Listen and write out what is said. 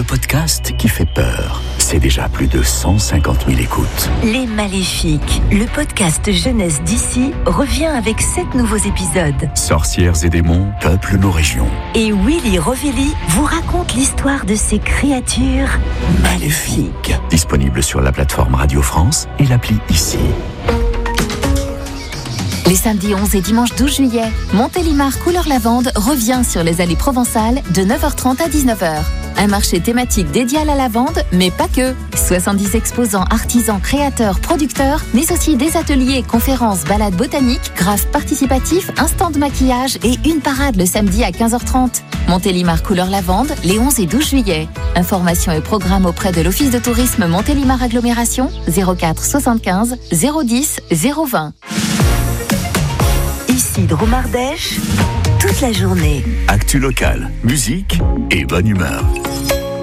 podcast qui fait peur. C'est déjà plus de 150 000 écoutes. Les Maléfiques, le podcast jeunesse d'ici, revient avec 7 nouveaux épisodes. Sorcières et démons peuplent nos régions. Et Willy Rovelli vous raconte l'histoire de ces créatures maléfiques. Disponible sur la plateforme Radio France et l'appli Ici. Les samedis 11 et dimanche 12 juillet, Montélimar Couleur Lavande revient sur les allées provençales de 9h30 à 19h. Un marché thématique dédié à la lavande, mais pas que. 70 exposants, artisans, créateurs, producteurs, mais aussi des ateliers, conférences, balades botaniques, graphes participatifs, un stand de maquillage et une parade le samedi à 15h30. Montélimar Couleur Lavande, les 11 et 12 juillet. Informations et programmes auprès de l'Office de tourisme Montélimar Agglomération 04 75 010 020. Ici Dromardèche, toute la journée. Actu locale, musique et bonne humeur.